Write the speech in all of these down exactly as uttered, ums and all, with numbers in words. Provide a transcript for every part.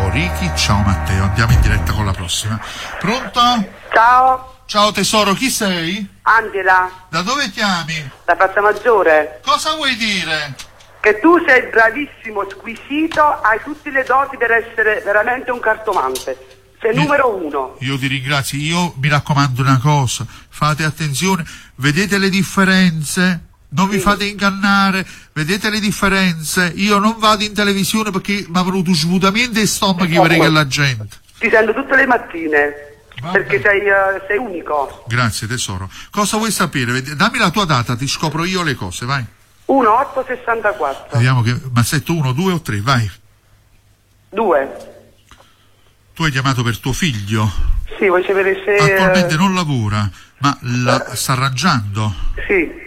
Ciao Ricky, ciao Matteo, andiamo in diretta con la prossima. Pronto? Ciao. Ciao tesoro, chi sei? Angela. Da dove chiami? Da Piazza Maggiore. Cosa vuoi dire? Che tu sei bravissimo, squisito, hai tutte le doti per essere veramente un cartomante. Sei Io, numero uno. Io ti ringrazio, io mi raccomando una cosa, fate attenzione, vedete le differenze? Non vi fate ingannare, vedete le differenze? Io non vado in televisione perché mi ha avuto svuotamento e stomaco che frega la gente. Ti sento tutte le mattine, Va perché sei, uh, sei unico. Grazie tesoro. Cosa vuoi sapere? Dammi la tua data, ti scopro io le cose, vai. uno otto sessantaquattro. Vediamo che... Ma setto uno, due o tre, vai. due. Tu hai chiamato per tuo figlio? Sì, vuoi sapere se... Attualmente non lavora, ma la sta arrangiando? Sì.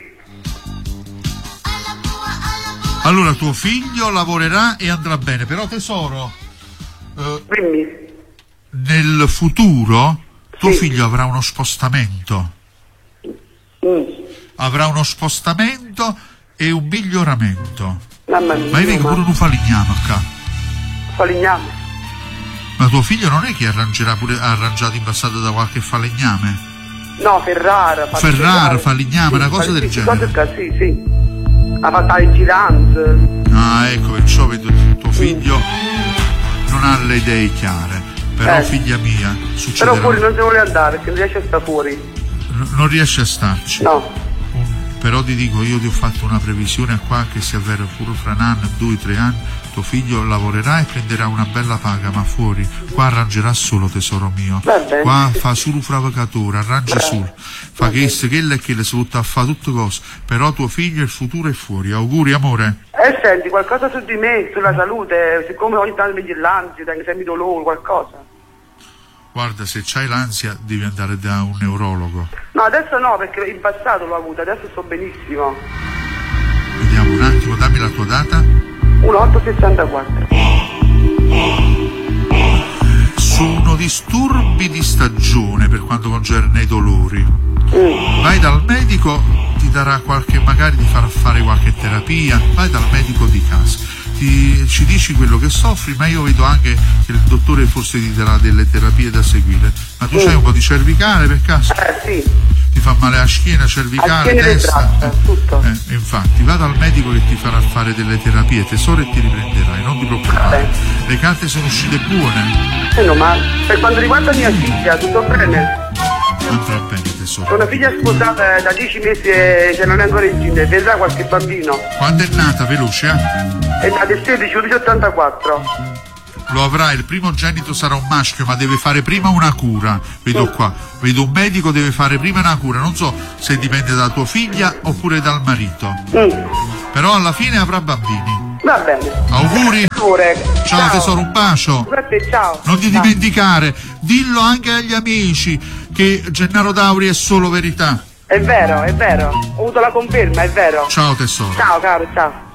Allora tuo figlio lavorerà e andrà bene, però tesoro, eh, Dimmi. nel futuro tuo Sì. figlio avrà uno spostamento, Mm. avrà uno spostamento e un miglioramento. Mamma mia. Ma io dico pure un falegname qua. Falegname. Ma tuo figlio non è che arrangerà pure, ha arrangiato in passato da qualche falegname? No, Ferrara. Ferrara, falegname, una cosa del genere. Sì, sì. Ha fatto le giranze. Ah, ecco, perciò vedo tuo figlio non ha le idee chiare. Però Eh. figlia mia, succederà. Però fuori non si vuole andare, perché non riesce a stare fuori. N- non riesce a starci. No. Un- però ti dico, io ti ho fatto una previsione qua che si avvera pure fra un anno, due, tre anni, tuo figlio lavorerà e prenderà una bella paga, ma fuori, qua arrangerà solo tesoro mio. Va bene. Qua fa solo fravacatura, arrangia solo. Fa che esse, quelle e quelle, si butta a fare tutte cose. Però tuo figlio il futuro è fuori. Auguri amore. E senti, qualcosa su di me, sulla salute, siccome ogni tanto mi viene l'ansia, tengo sempre dolore, qualcosa. Guarda, se c'hai l'ansia devi andare da un neurologo. No, adesso no, perché in passato l'ho avuta, adesso sto benissimo. Vediamo un attimo, dammi la tua data. uno otto sessantaquattro. Sono disturbi di stagione per quanto concerne i dolori. Mm. Vai dal medico, ti darà qualche, magari ti farà fare qualche terapia, vai dal medico di casa, ti, ci dici quello che soffri, ma io vedo anche che il dottore forse ti darà delle terapie da seguire. Ma tu Mm. c'hai un po' di cervicale per caso? Eh sì, Ti fa male la schiena, cervicale, schiena e le testa? braccia, tutto. Eh, infatti, va dal medico che ti farà fare delle terapie, tesoro, e ti riprenderai, non ti preoccupare. Le carte sono uscite buone, meno male. Per quanto riguarda mia figlia, tutto bene. andrà bene tesoro. Ho una figlia sposata da dieci mesi e se non è ancora incinta, e vedrà qualche bambino. Quando è nata, veloce, eh? È nata il sedici undici ottantaquattro. Lo avrà, il primogenito sarà un maschio, ma deve fare prima una cura. Vedo qua, vedo un medico, deve fare prima una cura. Non so se dipende da tua figlia oppure dal marito. Mm. Però alla fine avrà bambini. Va bene. Auguri. Pure. Ciao tesoro, un bacio. Grazie, ciao. Non ti Ciao. dimenticare, dillo anche agli amici che Gennaro Dauri è solo verità. È vero, è vero. Ho avuto la conferma, è vero. Ciao tesoro. Ciao, caro, ciao.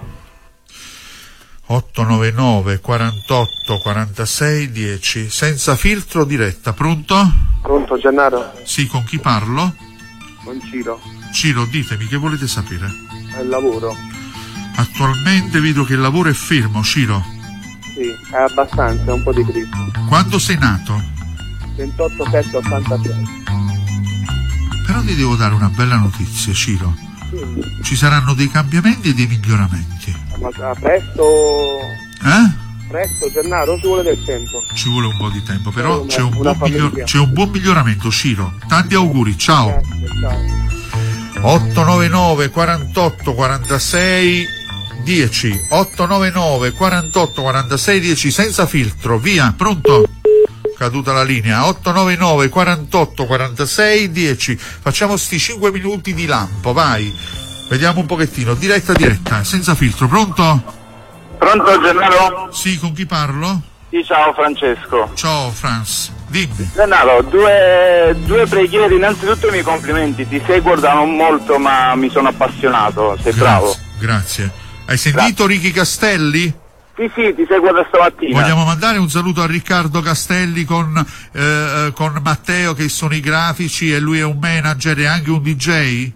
otto nove nove quarantotto quarantasei dieci, senza filtro, diretta. Pronto? Pronto Gennaro? Sì, con chi parlo? Con Ciro. Ciro, ditemi, che volete sapere? È il lavoro? Attualmente vedo che il lavoro è fermo, Ciro. Sì, è abbastanza, è un po' di crisi. Quando sei nato? ventotto sette ottantasei. Però ti devo dare una bella notizia, Ciro. Sì. Ci saranno dei cambiamenti e dei miglioramenti. Ma ah, presto... Eh? Presto Gennaro, ci vuole del tempo. Ci vuole un po' di tempo, però Una- c'è un, una buon miglior- famiglia. c'è un buon miglioramento, Ciro. Tanti auguri, ciao. Grazie, ciao. otto nove nove quarantotto quarantasei dieci, otto nove nove quarantotto quarantasei dieci, senza filtro, via, pronto? Caduta la linea. Otto nove nove quarantotto quarantasei dieci. Facciamo sti cinque minuti di lampo, vai. Vediamo un pochettino, diretta diretta, senza filtro, pronto? Pronto Gennaro? Sì, con chi parlo? Sì, ciao Francesco. Ciao Franz, dimmi. Gennaro, due, due preghiere, innanzitutto i miei complimenti, ti seguo da non molto ma mi sono appassionato, sei bravo. Grazie. Hai sentito Ricky Castelli? Sì, sì, ti seguo da stamattina. Vogliamo mandare un saluto a Riccardo Castelli con, eh, con Matteo che sono i grafici e lui è un manager e anche un D J?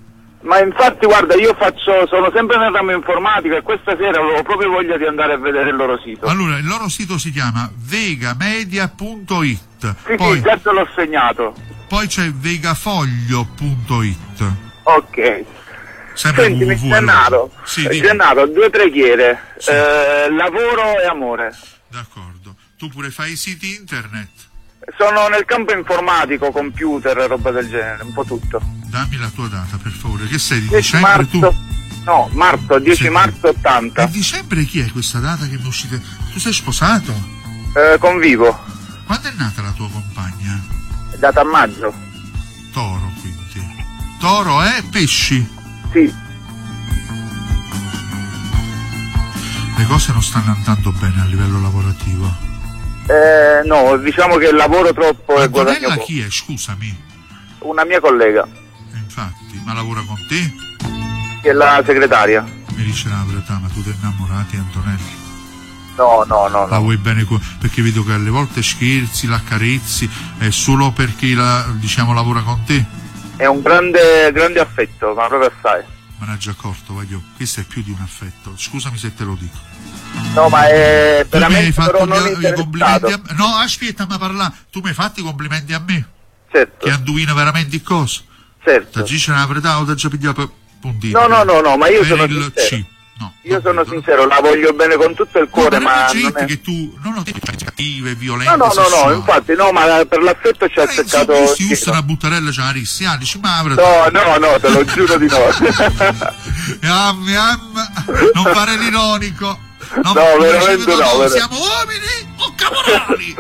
Ma infatti guarda, io faccio, sono sempre nel ramo informatico e questa sera avevo proprio voglia di andare a vedere il loro sito. Allora, il loro sito si chiama vegamedia punto it. Sì, poi, sì, già te l'ho segnato. Poi c'è vegafoglio punto it. Ok. Sempre Sentimi, www, Gennaro, allora. Sì, dimmi. Gennaro, due preghiere, Sì. eh, lavoro e amore. D'accordo. Tu pure fai i siti internet? Sono nel campo informatico, computer e roba del genere, un po' tutto. Dammi la tua data, per favore. Che sei di dieci dicembre marzo, tu? no, marzo, dieci Sì. marzo ottanta. A dicembre chi è questa data che mi uscite? Tu sei sposato? Eh, convivo, Quando è nata la tua compagna? è data a maggio. Toro, quindi. Toro è pesci. Sì, Le cose non stanno andando bene a livello lavorativo. eh, no, diciamo che lavoro troppo e guadagno Antonella poco. chi è? Scusami. Una mia collega, Eh, Infatti, ma lavora con te? che è la segretaria. Mi dice la verità, ma tu ti innamorati, Antonella? No, no, no, La no. vuoi bene? co- Perché vedo che alle volte scherzi, la accarezzi, è solo perché la, diciamo, lavora con te? È un grande, grande affetto, ma proprio assai. Me ne ha già accorto, voglio. Questo è più di un affetto. Scusami se te lo dico. No, ma è Tu mi hai veramente fatto però gli, non i interessato. complimenti a me? No, aspetta, ma parla. Tu mi hai fatto i complimenti a me? Certo, Che indovina veramente di cosa? certo. Ti dice la verità o ti già pigliato per puntino? No, no, no, no, ma io Per sono il sincero. C. No, Io non sono credo. sincero, la voglio bene con tutto il cuore, No, ma ma non è... che tu non ho detto cattive, violente, No, no, no, no, sessuali. infatti no, ma per l'affetto ci ha Eh, insomma, azzeccato... si usa una buttarella, c'è la rissi, ah, dici, ma avrà... No, no, no, te lo giuro di no. Am, am, non fare l'ironico. No, come veramente dicevo, no, ver- siamo uomini o caporali.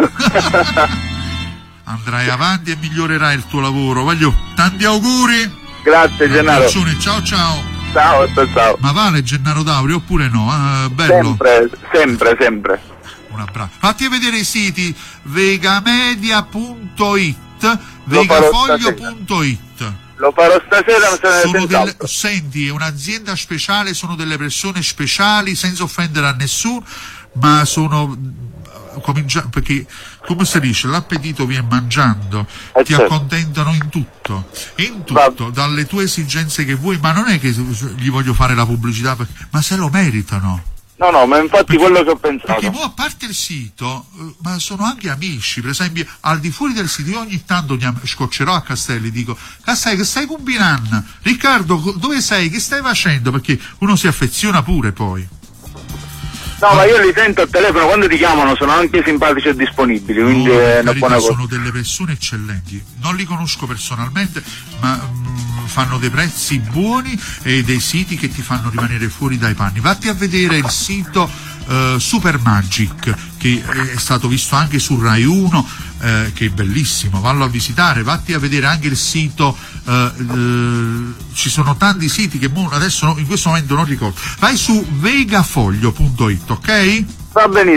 Andrai avanti e migliorerai il tuo lavoro. Voglio tanti auguri. Grazie, Gennaro. Abbraccioni, ciao ciao. Ciao, ciao, ciao. Ma vale Gennaro Dauri oppure no? Ah, bello. Sempre, sempre, sempre. Un abbraccio. Fatti vedere i siti vegamedia punto it, Lo farò vegafoglio punto it. Lo farò stasera, non se ne Sono delle, sent'altro. senti, è un'azienda speciale, sono delle persone speciali, senza offendere a nessuno, ma sono comincia, perché come si dice, l'appetito viene mangiando, Eh, ti certo. accontentano in tutto, in tutto, dalle tue esigenze che vuoi, ma non è che gli voglio fare la pubblicità, perché, ma se lo meritano. No, no, ma infatti Perché- quello che ho Perché pensato. mo, a parte il sito, eh, ma sono anche amici, per esempio, al di fuori del sito io ogni tanto mi am- scoccerò a Castelli, dico, Castelli che stai combinando? Riccardo, co- dove sei? Che stai facendo? Perché uno si affeziona pure poi. No, ma io li sento al telefono, quando ti chiamano sono anche simpatici e disponibili, quindi Oh, è per una carità, buona cosa. sono delle persone eccellenti, non li conosco personalmente, ma mm, fanno dei prezzi buoni e dei siti che ti fanno rimanere fuori dai panni. Vatti a vedere il sito eh, Super Magic, che è stato visto anche su Rai uno, eh, che è bellissimo, vallo a visitare. Vatti a vedere anche il sito, eh, eh, ci sono tanti siti che mo- adesso no- in questo momento non ricordo. Vai su vegafoglio punto it, ok? Va benissimo.